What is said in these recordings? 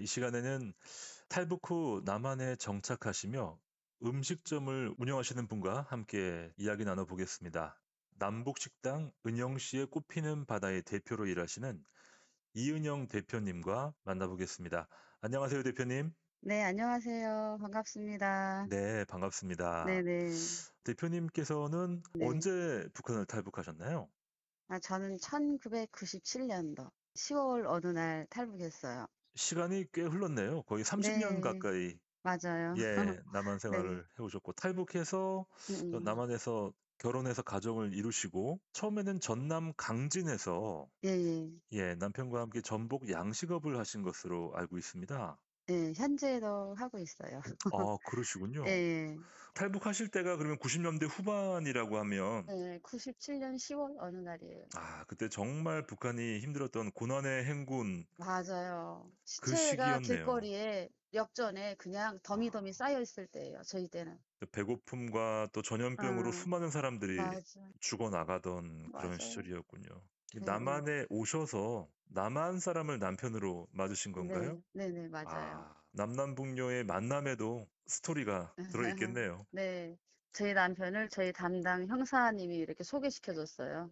이 시간에는 탈북 후 남한에 정착하시며 음식점을 운영하시는 분과 함께 이야기 나눠보겠습니다. 남북식당 은영씨의 꽃피는 바다의 대표로 일하시는 이은영 대표님과 만나보겠습니다. 안녕하세요, 대표님. 네, 안녕하세요. 반갑습니다. 네, 반갑습니다. 네네. 대표님께서는 네. 언제 북한을 탈북하셨나요? 저는 1997년도 10월 어느 날 탈북했어요. 시간이 꽤 흘렀네요. 거의 30년 네, 가까이 맞아요. 예, 남한 네. 생활을 해오셨고, 탈북해서 음. 남한에서 결혼해서 가정을 이루시고, 처음에는 전남 강진에서 예예. 예, 남편과 함께 전복 양식업을 하신 것으로 알고 있습니다. 예, 현재도 하고 있어요. 아, 그러시군요. 예예. 탈북하실 때가 그러면 90년대 후반이라고 하면, 네, 97년 10월 어느 날이에요. 아, 그때 정말 북한이 힘들었던 고난의 행군 맞아요. 그 시체가 시기였네요. 길거리에 역전에 그냥 더미더미 아, 쌓여 있을 때예요, 저희 때는. 배고픔과 또 전염병으로 어, 수많은 사람들이 맞아. 죽어나가던 그런 맞아요. 시절이었군요. 예예. 남한에 오셔서 남한 사람을 남편으로 맞으신 건가요? 네. 네네, 맞아요. 아, 남남북녀의 만남에도 스토리가 들어있겠네요. 네. 저희 남편을 저희 담당 형사님이 이렇게 소개시켜 줬어요.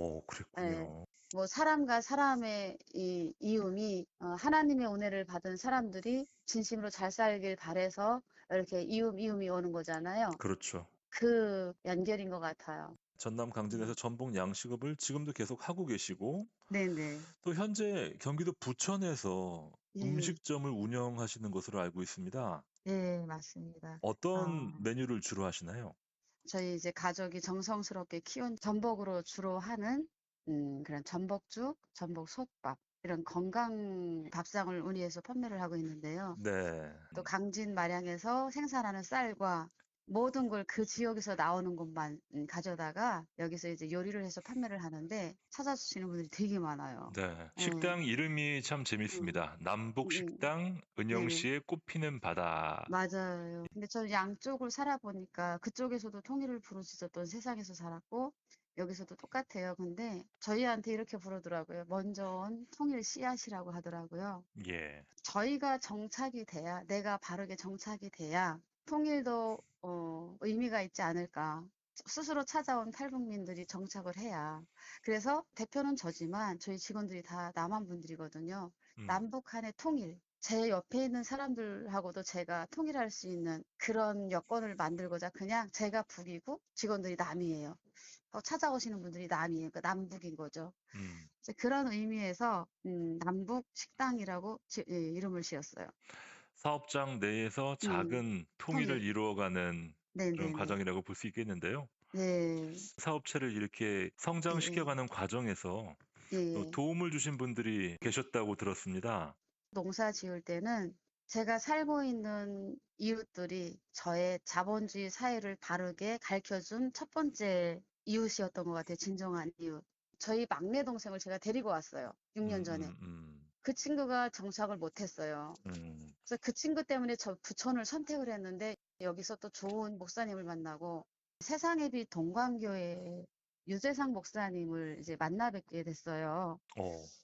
예. 그랬군요. 뭐 사람과 사람의 이 이움이 하나님의 은혜를 받은 사람들이 진심으로 잘 살길 바래서 이렇게 이움이 오는 거잖아요. 그렇죠. 그 연결인 것 같아요. 전남 강진에서 음. 전복 양식업을 지금도 계속 하고 계시고, 네네. 또 현재 경기도 부천에서 예예. 음식점을 운영하시는 것으로 알고 있습니다. 예, 맞습니다. 어떤 어, 메뉴를 주로 하시나요? 저희 이제 가족이 정성스럽게 키운 전복으로 주로 하는 그런 전복죽, 전복솥밥 이런 건강 밥상을 운이해서 판매를 하고 있는데요. 네. 또 강진 마량에서 생산하는 쌀과 모든 걸 그 지역에서 나오는 것만 가져다가 여기서 이제 요리를 해서 판매를 하는데 찾아주시는 분들이 되게 많아요. 네. 예. 식당 이름이 참 음. 재밌습니다. 남북 음. 식당 은영 네네. 씨의 꽃피는 바다. 맞아요. 근데 저는 양쪽을 살아보니까 그쪽에서도 통일을 부르짖었던 세상에서 살았고 여기서도 똑같아요. 근데 저희한테 이렇게 부르더라고요. 먼저 온 통일 씨앗이라고 하더라고요. 예. 저희가 정착이 돼야, 내가 바르게 정착이 돼야 통일도 의미가 있지 않을까. 스스로 찾아온 탈북민들이 정착을 해야. 그래서 대표는 저지만 저희 직원들이 다 남한 분들이거든요. 음. 남북한의 통일. 제 옆에 있는 사람들하고도 제가 통일할 수 있는 그런 여건을 만들고자 그냥 제가 북이고 직원들이 남이에요. 찾아오시는 분들이 남이에요. 그러니까 남북인 거죠. 음. 이제 그런 의미에서 남북 식당이라고 이름을 지었어요. 사업장 내에서 음. 작은 통일을 통일. 이루어가는 그런 네네네. 과정이라고 볼 수 있겠는데요. 네. 사업체를 이렇게 예예. 성장시켜가는 과정에서 예예. 도움을 주신 분들이 계셨다고 들었습니다. 농사 지을 때는 제가 살고 있는 이웃들이 저의 자본주의 사회를 바르게 가르쳐준 첫 번째 이웃이었던 것 같아요. 진정한 이웃. 저희 막내 동생을 제가 데리고 왔어요. 6년 전에. 그 친구가 정착을 못 했어요. 음. 그래서 그 친구 때문에 저 부천을 선택을 했는데 여기서 또 좋은 목사님을 만나고 세상의 빛 동광교회 유재상 목사님을 이제 만나 뵙게 됐어요. 어.